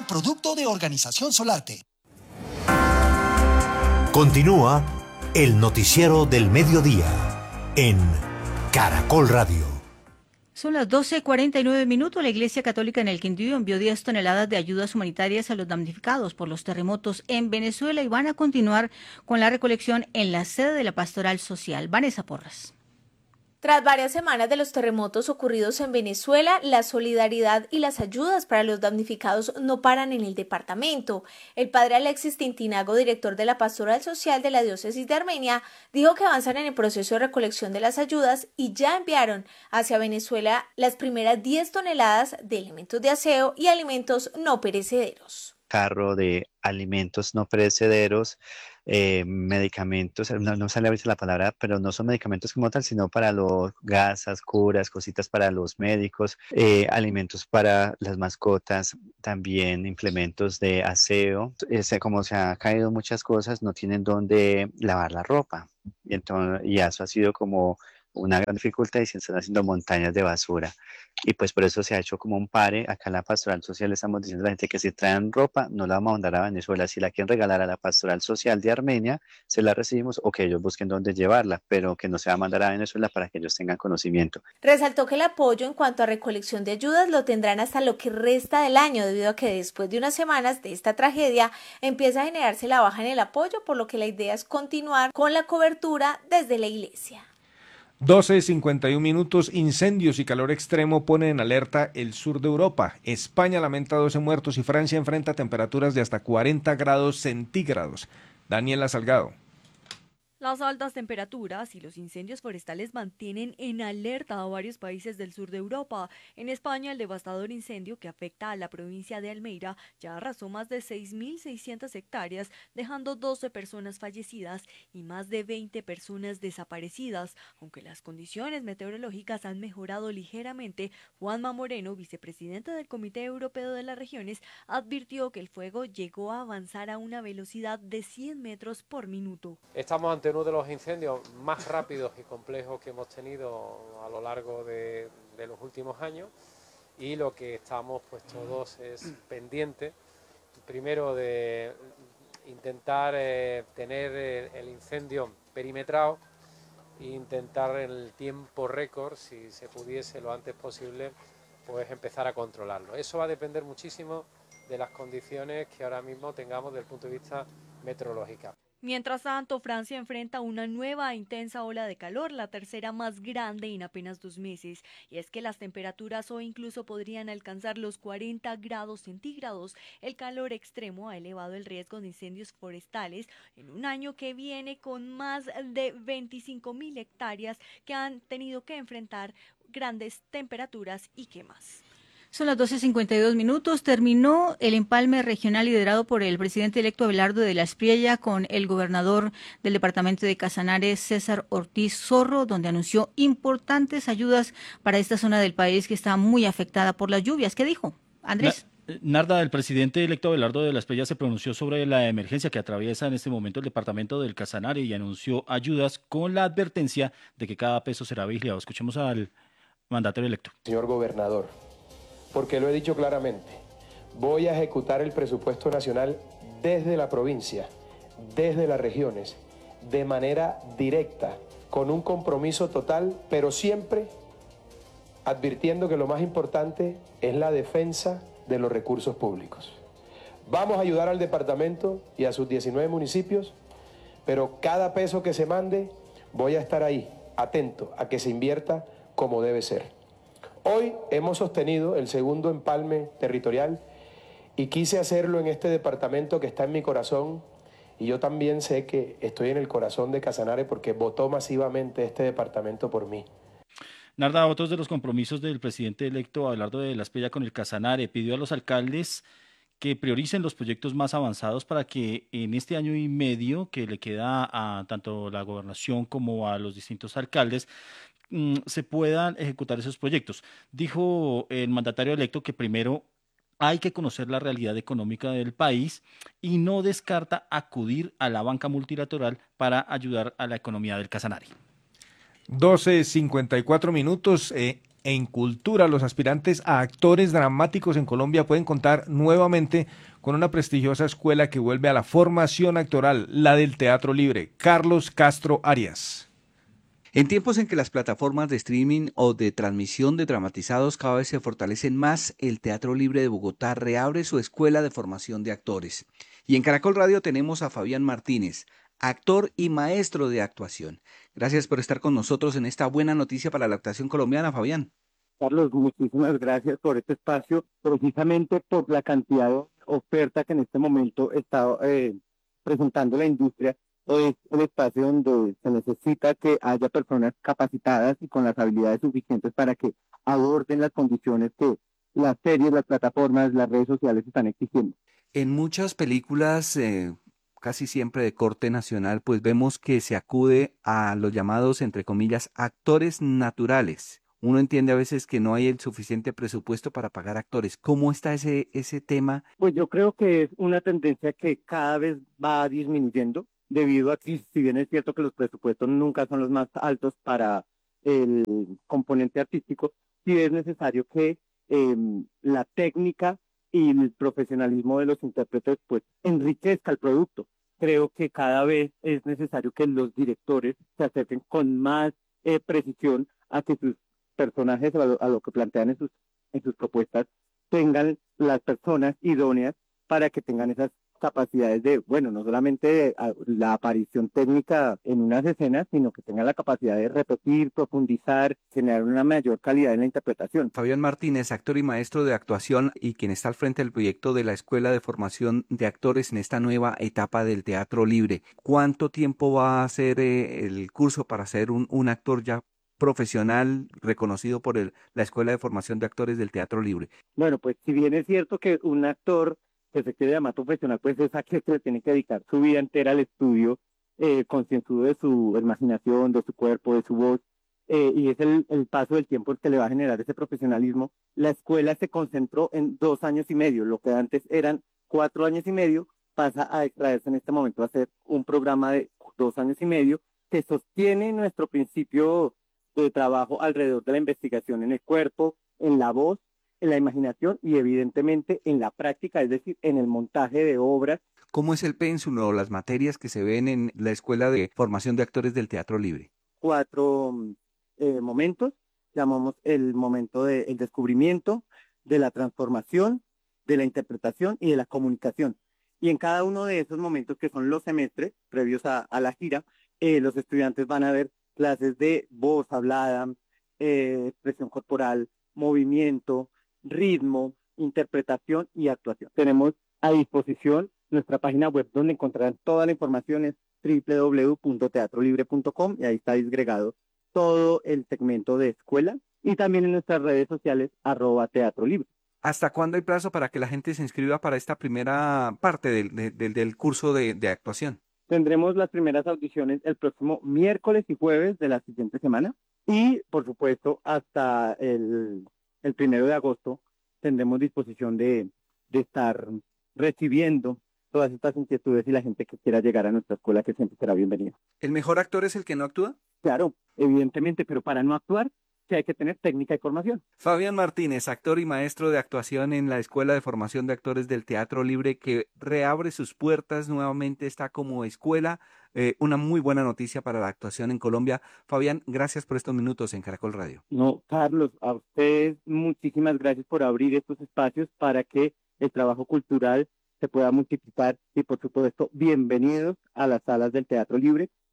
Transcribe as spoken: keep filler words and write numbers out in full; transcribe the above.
producto de Organización Solarte. Continúa el noticiero del mediodía en Caracol Radio. Son las doce cuarenta y nueve minutos. La Iglesia Católica en el Quindío envió diez toneladas de ayudas humanitarias a los damnificados por los terremotos en Venezuela y van a continuar con la recolección en la sede de la Pastoral Social. Vanessa Porras. Tras varias semanas de los terremotos ocurridos en Venezuela, la solidaridad y las ayudas para los damnificados no paran en el departamento. El padre Alexis Tintinago, director de la Pastoral Social de la Diócesis de Armenia, dijo que avanzan en el proceso de recolección de las ayudas y ya enviaron hacia Venezuela las primeras diez toneladas de elementos de aseo y alimentos no perecederos. Carro de alimentos no perecederos, eh, medicamentos, no, no sale a veces la palabra, pero no son medicamentos como tal, sino para los gasas, curas, cositas para los médicos, eh, alimentos para las mascotas, también implementos de aseo. Este, como se han caído muchas cosas, no tienen dónde lavar la ropa. Y, entonces, y eso ha sido como una gran dificultad y se están haciendo montañas de basura. Y pues por eso se ha hecho como un pare. Acá en la Pastoral Social estamos diciendo a la gente que si traen ropa no la vamos a mandar a Venezuela. Si la quieren regalar a la Pastoral Social de Armenia, se la recibimos o que ellos busquen dónde llevarla, pero que no se va a mandar a Venezuela para que ellos tengan conocimiento. Resaltó que el apoyo en cuanto a recolección de ayudas lo tendrán hasta lo que resta del año, debido a que después de unas semanas de esta tragedia empieza a generarse la baja en el apoyo, por lo que la idea es continuar con la cobertura desde la iglesia. doce cincuenta y un minutos. Incendios y calor extremo ponen en alerta el sur de Europa. España lamenta doce muertos y Francia enfrenta temperaturas de hasta cuarenta grados centígrados. Daniela Salgado. Las altas temperaturas y los incendios forestales mantienen en alerta a varios países del sur de Europa. En España, el devastador incendio que afecta a la provincia de Almería ya arrasó más de seis mil seiscientas hectáreas, dejando doce personas fallecidas y más de veinte personas desaparecidas. Aunque las condiciones meteorológicas han mejorado ligeramente, Juanma Moreno, vicepresidente del Comité Europeo de las Regiones, advirtió que el fuego llegó a avanzar a una velocidad de cien metros por minuto. Estamos ante uno de los incendios más rápidos y complejos que hemos tenido a lo largo de, de los últimos años, y lo que estamos pues todos es pendientes, primero de intentar eh, tener el, el incendio perimetrado e intentar en el tiempo récord, si se pudiese lo antes posible, pues empezar a controlarlo. Eso va a depender muchísimo de las condiciones que ahora mismo tengamos desde el punto de vista meteorológico. Mientras tanto, Francia enfrenta una nueva e intensa ola de calor, la tercera más grande en apenas dos meses. Y es que las temperaturas hoy incluso podrían alcanzar los cuarenta grados centígrados. El calor extremo ha elevado el riesgo de incendios forestales en un año que viene con más de veinticinco mil hectáreas que han tenido que enfrentar grandes temperaturas y quemas. Son las doce cincuenta y dos minutos. Terminó el empalme regional liderado por el presidente electo Abelardo de la Espriella con el gobernador del departamento de Casanare, César Ortiz Zorro, donde anunció importantes ayudas para esta zona del país que está muy afectada por las lluvias. ¿Qué dijo? Andrés. Narda, el presidente electo Abelardo de la Espriella se pronunció sobre la emergencia que atraviesa en este momento el departamento del Casanare y anunció ayudas con la advertencia de que cada peso será vigilado. Escuchemos al mandatario electo. Señor gobernador, porque lo he dicho claramente, voy a ejecutar el presupuesto nacional desde la provincia, desde las regiones, de manera directa, con un compromiso total, pero siempre advirtiendo que lo más importante es la defensa de los recursos públicos. Vamos a ayudar al departamento y a sus diecinueve municipios, pero cada peso que se mande, voy a estar ahí, atento a que se invierta como debe ser. Hoy hemos sostenido el segundo empalme territorial y quise hacerlo en este departamento que está en mi corazón, y yo también sé que estoy en el corazón de Casanare porque votó masivamente este departamento por mí. Narda, otros de los compromisos del presidente electo Abelardo de la Espriella con el Casanare, pidió a los alcaldes que prioricen los proyectos más avanzados para que en este año y medio que le queda a tanto la gobernación como a los distintos alcaldes se puedan ejecutar esos proyectos. Dijo el mandatario electo que primero hay que conocer la realidad económica del país y no descarta acudir a la banca multilateral para ayudar a la economía del Casanare. doce cincuenta y cuatro minutos. Eh, En cultura, los aspirantes a actores dramáticos en Colombia pueden contar nuevamente con una prestigiosa escuela que vuelve a la formación actoral, la del Teatro Libre. Carlos Castro Arias. En tiempos en que las plataformas de streaming o de transmisión de dramatizados cada vez se fortalecen más, el Teatro Libre de Bogotá reabre su escuela de formación de actores. Y en Caracol Radio tenemos a Fabián Martínez, actor y maestro de actuación. Gracias por estar con nosotros en esta buena noticia para la actuación colombiana, Fabián. Carlos, muchísimas gracias por este espacio, precisamente por la cantidad de oferta que en este momento está eh, presentando la industria. Es un espacio donde se necesita que haya personas capacitadas y con las habilidades suficientes para que aborden las condiciones que las series, las plataformas, las redes sociales están exigiendo. En muchas películas, eh, casi siempre de corte nacional, pues vemos que se acude a los llamados, entre comillas, actores naturales. Uno entiende a veces que no hay el suficiente presupuesto para pagar actores. ¿Cómo está ese, ese tema? Pues yo creo que es una tendencia que cada vez va disminuyendo, debido a que, si bien es cierto que los presupuestos nunca son los más altos para el componente artístico, sí es necesario que eh, la técnica y el profesionalismo de los intérpretes pues enriquezca el producto. Creo que cada vez es necesario que los directores se acerquen con más eh, precisión a que sus personajes, a lo, a lo que plantean en sus, en sus propuestas, tengan las personas idóneas para que tengan esas capacidades de, bueno, no solamente la aparición técnica en unas escenas, sino que tengan la capacidad de repetir, profundizar, generar una mayor calidad en la interpretación. Fabián Martínez, actor y maestro de actuación y quien está al frente del proyecto de la Escuela de Formación de Actores en esta nueva etapa del Teatro Libre. ¿Cuánto tiempo va a ser eh, el curso para ser un, un actor ya profesional reconocido por el, la Escuela de Formación de Actores del Teatro Libre? Bueno, pues si bien es cierto que un actor que se quiere llamar profesional, pues es aquel que le tiene que dedicar su vida entera al estudio, eh, concienzudo de su imaginación, de su cuerpo, de su voz, eh, y es el, el paso del tiempo el que le va a generar ese profesionalismo. La escuela se concentró en dos años y medio, lo que antes eran cuatro años y medio, pasa a extraerse en este momento a ser un programa de dos años y medio que sostiene nuestro principio de trabajo alrededor de la investigación en el cuerpo, en la voz, en la imaginación y evidentemente en la práctica, es decir, en el montaje de obras. ¿Cómo es el pénsul o las materias que se ven en la Escuela de Formación de Actores del Teatro Libre? Cuatro eh, momentos, llamamos el momento del descubrimiento, de la transformación, de la interpretación y de la comunicación. Y en cada uno de esos momentos, que son los semestres previos a, a la gira, eh, los estudiantes van a ver clases de voz hablada, eh, expresión corporal, movimiento, ritmo, interpretación y actuación. Tenemos a disposición nuestra página web donde encontrarán toda la información, es doble u doble u doble u punto teatro libre punto com, y ahí está disgregado todo el segmento de escuela, y también en nuestras redes sociales arroba Teatro Libre. ¿Hasta cuándo hay plazo para que la gente se inscriba para esta primera parte del, del, del curso de, de actuación? Tendremos las primeras audiciones el próximo miércoles y jueves de la siguiente semana, y por supuesto hasta el, el primero de agosto tendremos disposición de, de estar recibiendo todas estas inquietudes y la gente que quiera llegar a nuestra escuela, que siempre será bienvenida. ¿El mejor actor es el que no actúa? Claro, evidentemente, pero para no actuar sí hay que tener técnica y formación. Fabián Martínez, actor y maestro de actuación en la Escuela de Formación de Actores del Teatro Libre, que reabre sus puertas nuevamente, está como escuela. Eh, una muy buena noticia para la actuación en Colombia. Fabián, gracias por estos minutos en Caracol Radio. No, Carlos, a ustedes muchísimas gracias por abrir estos espacios para que el trabajo cultural se pueda multiplicar, y por supuesto, bienvenidos a las salas del Teatro Libre.